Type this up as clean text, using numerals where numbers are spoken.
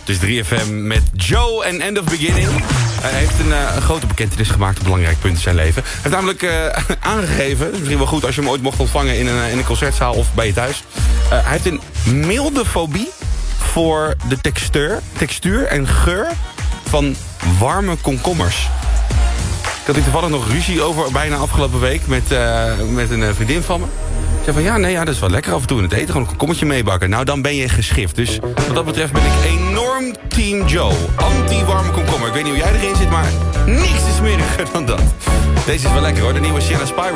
Dus 3FM met Joe en End of Beginning. Hij heeft een grote bekentenis gemaakt op een belangrijk punt in zijn leven. Hij heeft namelijk aangegeven, het is misschien wel goed als je hem ooit mocht ontvangen in een concertzaal of bij je thuis. Hij heeft een milde fobie voor de textuur en geur van warme komkommers. Ik had hier toevallig nog ruzie over bijna afgelopen week met een vriendin van me. Ik zei van dat is wel lekker af en toe in het eten. Gewoon een komkommertje meebakken. Nou, dan ben je geschift. Dus wat dat betreft ben ik enorm Team Joe. Anti-warme komkommer. Ik weet niet hoe jij erin zit, maar niks is smeriger dan dat. Deze is wel lekker hoor. De nieuwe Sienna Spyro.